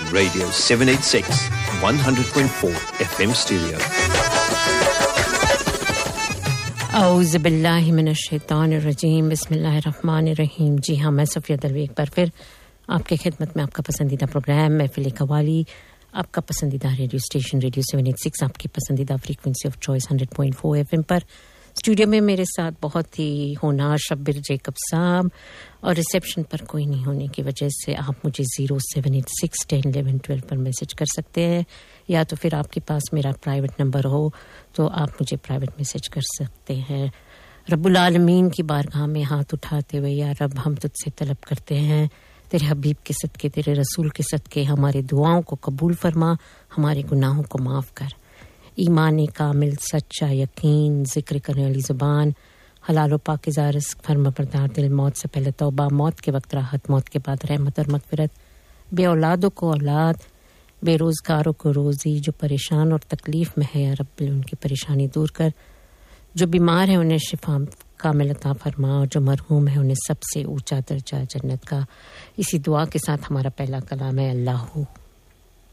Radio 786 100.4 FM stereo. اعوذ باللہ من الشیطان الرجیم بسم اللہ الرحمن الرحیم. جی ہاں، میں صفیہ دلوی ایک بار پھر آپ کی خدمت میں. آپ کا پسندیدہ پروگرام محفل قوالی، آپ کا پسندیدہ ریڈیو اسٹیشن ریڈیو 786، آپ کی پسندیدہ frequency of choice 100.4 F M per. Studio میں میرے ساتھ بہت ہی ہونہار شبیر جیکب صاحب، اور ریسیپشن پر کوئی نہیں ہونے کی وجہ سے آپ مجھے 0786 10 11 12 پر میسج کر سکتے ہیں، یا تو پھر آپ کے پاس میرا پرائیویٹ نمبر ہو تو آپ مجھے پرائیویٹ میسج کر سکتے ہیں. رب العالمین کی بارگاہ میں ہاتھ اٹھاتے ہوئے، یا رب ہم تجھ سے طلب کرتے ہیں تیرے حبیب کے صدقے، تیرے رسول کے صدقے ہمارے دعاؤں کو قبول فرما، ہمارے گناہوں کو معاف کر. ایمان کامل، سچا یقین، ذکر کرنے والی زبان، حلال و پاکیزہ رزق، فرما بردار دل، موت سے پہلے توبہ، موت کے وقت راحت، موت کے بعد رحمت اور مغفرت، بے اولادوں کو اولاد، بے روزگاروں کو روزی، جو پریشان اور تکلیف میں ہے یا رب ان کی پریشانی دور کر، جو بیمار ہیں انہیں شفا کامل عطا فرما، اور جو مرحوم ہیں انہیں سب سے اونچا درجہ جنت کا. اسی دعا کے ساتھ ہمارا پہلا کلام ہے اللہ